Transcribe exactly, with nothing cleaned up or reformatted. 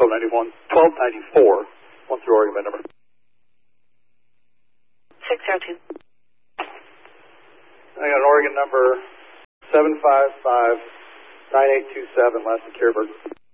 twelve ninety-one, twelve ninety-four, one through Oregon bed number. six zero two. I got an Oregon number seven five five nine eight two seven, last in Kerrberg.